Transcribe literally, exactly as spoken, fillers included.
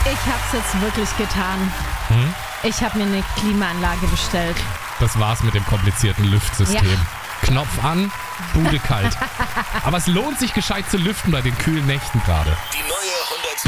Ich hab's jetzt wirklich getan. Hm? Ich habe mir eine Klimaanlage bestellt. Das war's mit dem komplizierten Lüftsystem. Ja. Knopf an, Bude kalt. Aber es lohnt sich gescheit zu lüften bei den kühlen Nächten gerade. Die neue